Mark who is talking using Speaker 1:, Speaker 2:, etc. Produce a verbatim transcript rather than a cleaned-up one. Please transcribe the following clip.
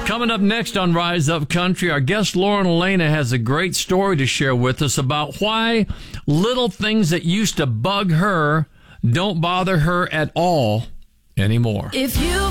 Speaker 1: Coming up next on Rise Up Country, our guest Lauren Elena has a great story to share with us about why little things that used to bug her don't bother her at all anymore.
Speaker 2: If you